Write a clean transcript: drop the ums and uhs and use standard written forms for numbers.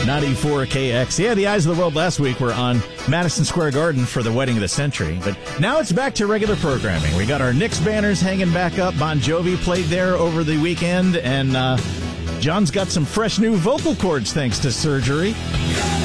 94 KX. Yeah, the eyes of the world last week were on Madison Square Garden for the wedding of the century. But now it's back to regular programming. We got our Knicks banners hanging back up. Bon Jovi played there over the weekend. And John's got some fresh new vocal cords thanks to surgery.